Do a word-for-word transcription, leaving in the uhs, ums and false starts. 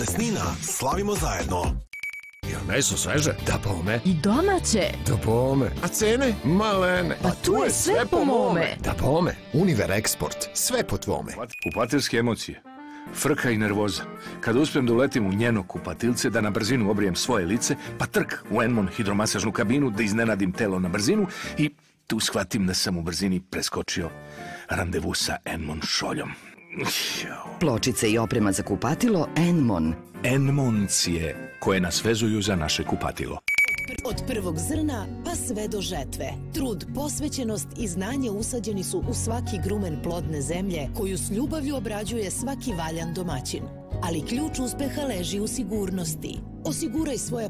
Snina, slavimo zajedno. Jel meso sveže? Da bome. I domaće. Da bome. A cene? Malene. Pa tu je sve po mome. Da bome. Univer Export. Sve po tvome. Kupatilske emocije. Frka i nervoza. Kada uspijem da uletim u njeno kupatilce, da na brzinu obrijem svoje lice, pa trk u Enmon hidromasažnu kabinu, da iznenadim telo na brzinu i tu shvatim da sam u brzini preskočio randevu sa Enmon šoljom. Pločice i oprema za kupatilo Enmon. Enmoncije koje nas vezuju za naše kupatilo. Od prvog zrna pa sve do žetve. Trud, posvećenost i znanje usađeni su u svaki grumen plodne zemlje koju s ljubavlju obrađuje svaki valjan domaćin. Ali ključ uspeha leži u sigurnosti. Osiguraj svoja